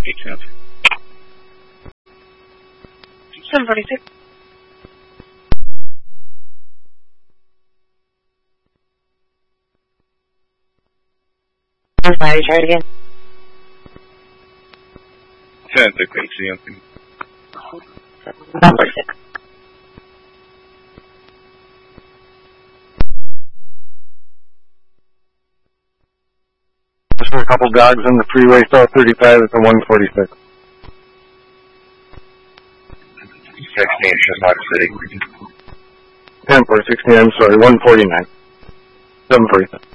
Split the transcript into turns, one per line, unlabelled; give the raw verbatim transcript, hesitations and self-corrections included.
Makes sense. seven forty-six. I'm sorry, try it again.
seven six eight, C M C.
seven forty-six.
Just a couple dogs on the freeway, South thirty-five at the one forty-six.
sixteen, Shamrock City.
ten four sixteen, I'm sorry, one forty-nine. seven forty-six.